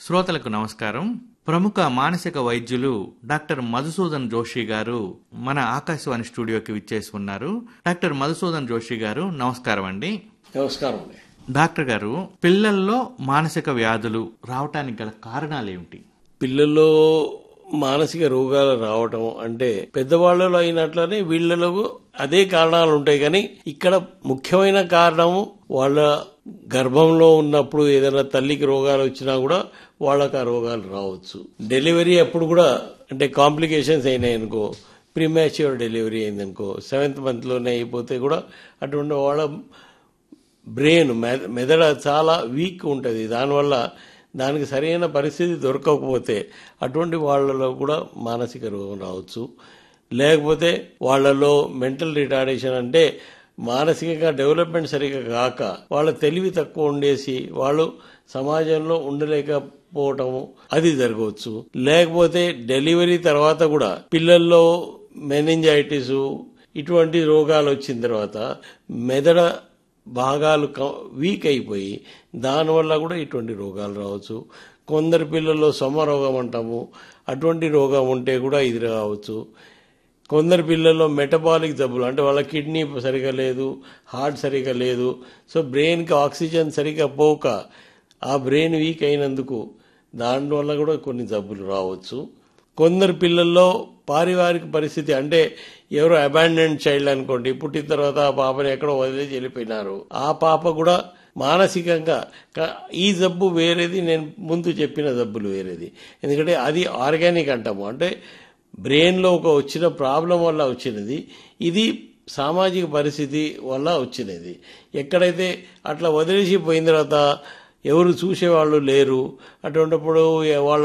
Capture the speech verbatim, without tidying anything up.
శ్రోతలకు నమస్కారం. ప్రముఖ మానసిక వైద్యులు డాక్టర్ మధుసూదన్ జోషి గారు మన ఆకాశవాణి స్టూడియోకి విచ్చేసి ఉన్నారు. డాక్టర్ మధుసూదన్ జోషి గారు నమస్కారం అండి. నమస్కారం అండి. డాక్టర్ గారు, పిల్లల్లో మానసిక వ్యాధులు రావటానికి గల కారణాలు ఏమిటి? పిల్లల్లో మానసిక రోగాలు రావటం అంటే పెద్దవాళ్ళలో అయినట్లనే వీళ్ళలో అదే కారణాలు ఉంటాయి. కానీ ఇక్కడ ముఖ్యమైన కారణము వాళ్ళ గర్భంలో ఉన్నప్పుడు ఏదైనా తల్లికి రోగాలు వచ్చినా కూడా వాళ్ళకి ఆ రోగాలు రావచ్చు. డెలివరీ అప్పుడు కూడా అంటే కాంప్లికేషన్స్ అయినాయి అనుకో, ప్రీమాచ్యూర్ డెలివరీ అయిందనుకో, సెవెంత్ మంత్ లోనే అయిపోతే కూడా అటువంటి వాళ్ళ బ్రెయిన్ మెదడ చాలా వీక్ ఉంటుంది. దానివల్ల దానికి సరైన పరిస్థితి దొరకకపోతే అటువంటి వాళ్ళలో కూడా మానసిక రోగం రావచ్చు. లేకపోతే వాళ్ళలో మెంటల్ రిటార్డేషన్ అంటే మానసికంగా డెవలప్మెంట్ సరిగా కాక వాళ్ళ తెలివి తక్కువ ఉండేసి వాళ్ళు సమాజంలో ఉండలేకపోవటము అది జరగవచ్చు. లేకపోతే డెలివరీ తర్వాత కూడా పిల్లల్లో మెనింజైటిస్ ఇటువంటి రోగాలు వచ్చిన తర్వాత మెదడ భాగాలు వీక్ అయిపోయి దానివల్ల కూడా ఇటువంటి రోగాలు రావచ్చు. కొందరు పిల్లల్లో సొమ్మ రోగం అంటాము, అటువంటి రోగం ఉంటే కూడా ఇది రావచ్చు. కొందరు పిల్లల్లో మెటబాలిక్ జబ్బులు అంటే వాళ్ళ కిడ్నీ సరిగా లేదు, హార్ట్ సరిగా లేదు, సో బ్రెయిన్కి ఆక్సిజన్ సరిగా పోక ఆ బ్రెయిన్ వీక్ అయినందుకు దానివల్ల కూడా కొన్ని జబ్బులు రావచ్చు. కొందరు పిల్లల్లో పారివారిక పరిస్థితి అంటే ఎవరో అబాండెండ్ చైల్డ్ అనుకోండి, పుట్టిన తర్వాత ఆ పాపని ఎక్కడో వదిలేసి వెళ్ళిపోయినారు, ఆ పాప కూడా మానసికంగా ఈ జబ్బు వేరేది, నేను ముందు చెప్పిన జబ్బులు వేరేది. ఎందుకంటే అది ఆర్గానిక్ అంటాము, అంటే బ్రెయిన్లో ఒక వచ్చిన ప్రాబ్లం వల్ల వచ్చినది, ఇది సామాజిక పరిస్థితి వల్ల వచ్చినది. ఎక్కడైతే అట్లా వదిలేసి పోయిన తర్వాత ఎవరు చూసేవాళ్ళు లేరు, అటువంటిప్పుడు వాళ్ళ